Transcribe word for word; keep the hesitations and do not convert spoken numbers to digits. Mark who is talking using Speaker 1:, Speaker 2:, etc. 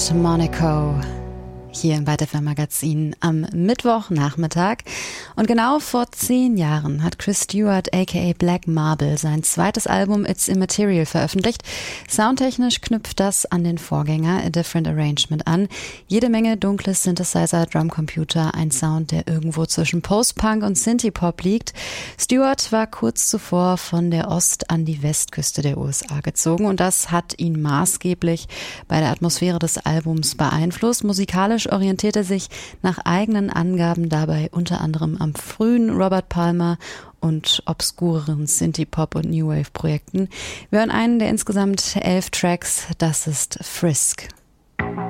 Speaker 1: mit Monaco hier im Byte F M Magazin am Mittwochnachmittag. Und genau vor zehn Jahren hat Chris Stewart aka Black Marble sein zweites Album It's Immaterial veröffentlicht. Soundtechnisch knüpft das an den Vorgänger A Different Arrangement an. Jede Menge dunkles Synthesizer, Drumcomputer, ein Sound, der irgendwo zwischen Post-Punk und Synthie-Pop liegt. Stewart war kurz zuvor von der Ost- an die Westküste der U S A gezogen und das hat ihn maßgeblich bei der Atmosphäre des Albums beeinflusst. Musikalisch orientierte sich nach eigenen Angaben dabei unter anderem am frühen Robert Palmer und obskureren Synthie-Pop- und New Wave-Projekten. Wir hören einen der insgesamt elf Tracks, das ist Frisk.